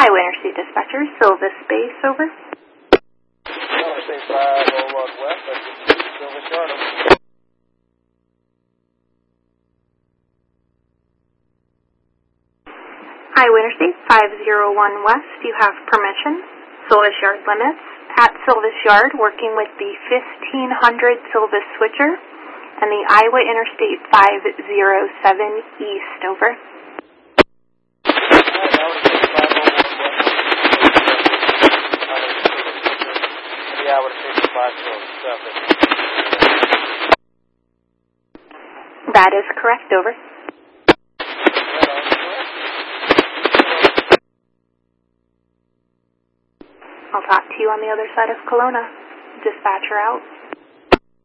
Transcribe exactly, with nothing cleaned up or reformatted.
Iowa Interstate Dispatcher, Silvis Base, over. Interstate five oh one West, that's Silvis Yard, over. Iowa Interstate five oh one West, you have permission. Silvis Yard limits. At Silvis Yard, working with the fifteen hundred Silvis switcher and the Iowa Interstate five oh seven East, over. That is correct, over. I'll talk to you on the other side of Kelowna. Dispatcher out.